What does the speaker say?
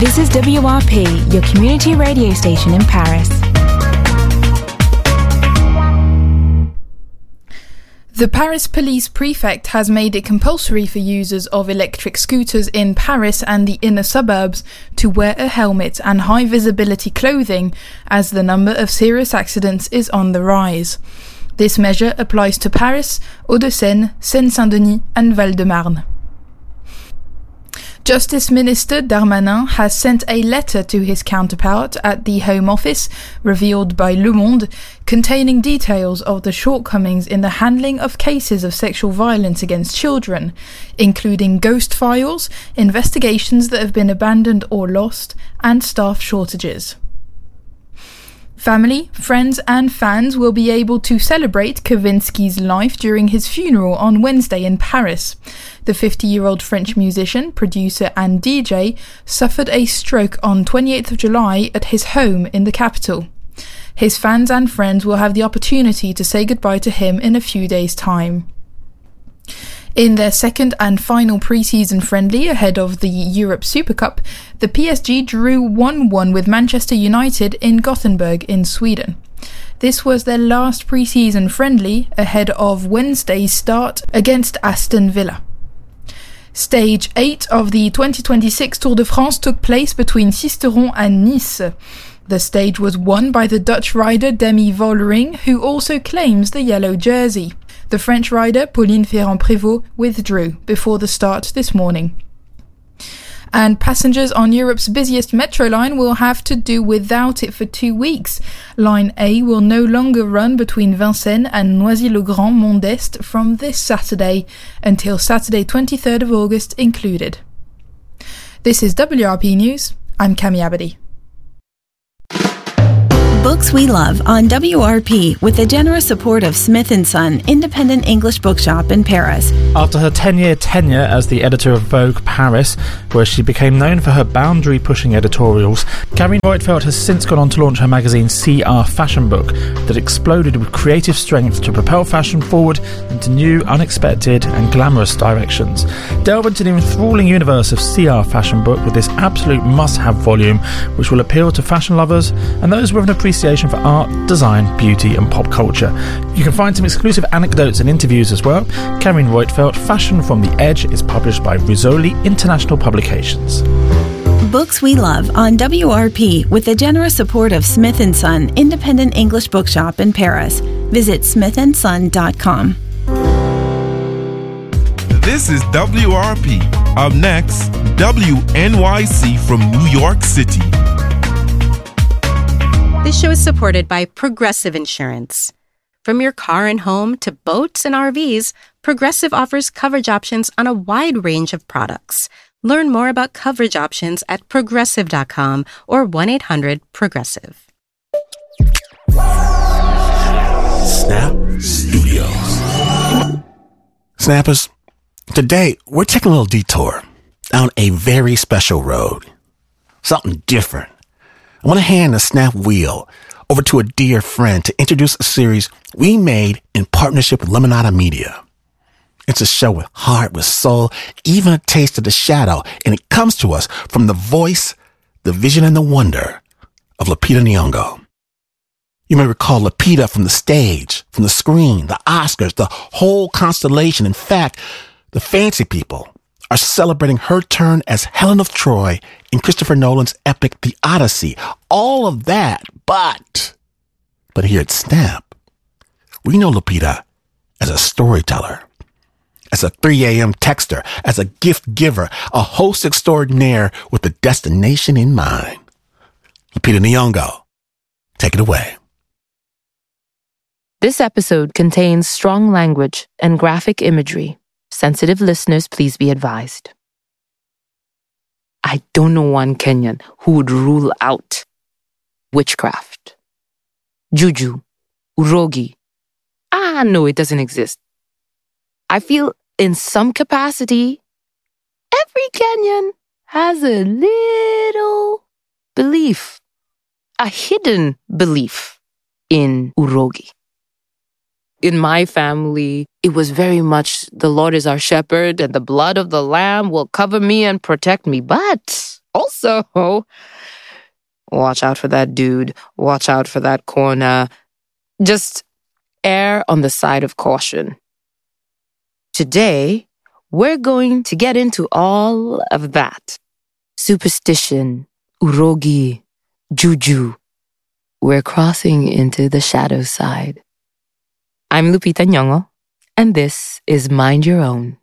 This is WRP, your community radio station in Paris. The Paris police prefect has made it compulsory for users of electric scooters in Paris and the inner suburbs to wear a helmet and high-visibility clothing as the number of serious accidents is on the rise. This measure applies to Paris, Hauts-de-Seine, Seine-Saint-Denis and Val-de-Marne. Justice Minister Darmanin has sent a letter to his counterpart at the Home Office, revealed by Le Monde, containing details of the shortcomings in the handling of cases of sexual violence against children, including ghost files, investigations that have been abandoned or lost, and staff shortages. Family, friends and fans will be able to celebrate Kavinsky's life during his funeral on Wednesday in Paris. The 50-year-old French musician, producer and DJ suffered a stroke on 28th of July at his home in the capital. His fans and friends will have the opportunity to say goodbye to him in a few days' time. In their second and final pre-season friendly ahead of the Europe Super Cup, the PSG drew 1-1 with Manchester United in Gothenburg in Sweden. This was their last pre-season friendly ahead of Wednesday's start against Aston Villa. Stage 8 of the 2026 Tour de France took place between Sisteron and Nice. The stage was won by the Dutch rider Demi Vollering, who also claims the yellow jersey. The French rider Pauline Ferrand-Prévot withdrew before the start this morning. And passengers on Europe's busiest metro line will have to do without it for 2 weeks. Line A will no longer run between Vincennes and Noisy-le-Grand Mont d'Est from this Saturday until Saturday 23rd of August included. This is WRP News. I'm Cami Abadi. Books We Love on WRP with the generous support of Smith & Son, independent English bookshop in Paris. After her 10-year tenure as the editor of Vogue Paris, where she became known for her boundary-pushing editorials, Carine Roitfeld has since gone on to launch her magazine CR Fashion Book that exploded with creative strength to propel fashion forward into new, unexpected and glamorous directions. Delve into the enthralling universe of CR Fashion Book with this absolute must-have volume, which will appeal to fashion lovers and those with an appreciation for art, design, beauty and pop culture. You can find some exclusive anecdotes and interviews as well. Carine Roitfeld, Fashion from the Edge is published by Rizzoli International Publications. Books We Love on WRP with the generous support of Smith & Son, independent English bookshop in Paris. Visit smithandson.com. This is WRP. Up next, WNYC from New York City. This show is supported by Progressive Insurance. From your car and home to boats and RVs, Progressive offers coverage options on a wide range of products. Learn more about coverage options at progressive.com or 1-800-PROGRESSIVE. Snap Studios. Snappers, today we're taking a little detour down a very special road. Something different. I want to hand the Snap wheel over to a dear friend to introduce a series we made in partnership with Lemonada Media. It's a show with heart, with soul, even a taste of the shadow, and it comes to us from the voice, the vision, and the wonder of Lupita Nyong'o. You may recall Lupita from the stage, from the screen, the Oscars, the whole constellation. In fact, the fancy people are celebrating her turn as Helen of Troy in Christopher Nolan's epic The Odyssey. All of that, but here at Snap, we know Lupita as a storyteller, as a 3 a.m. texter, as a gift giver, a host extraordinaire with a destination in mind. Lupita Nyong'o, take it away. This episode contains strong language and graphic imagery. Sensitive listeners, please be advised. I don't know one Kenyan who would rule out witchcraft, juju, urogi. No, it doesn't exist. I feel in some capacity, every Kenyan has a little belief, a hidden belief in urogi. In my family, it was very much the Lord is our shepherd and the blood of the lamb will cover me and protect me. But Also, watch out for that dude. Watch out for that corner. Just err on the side of caution. Today, we're going to get into all of that. Superstition, urogi, juju. We're crossing into the shadow side. I'm Lupita Nyong'o, and this is Mind Your Own.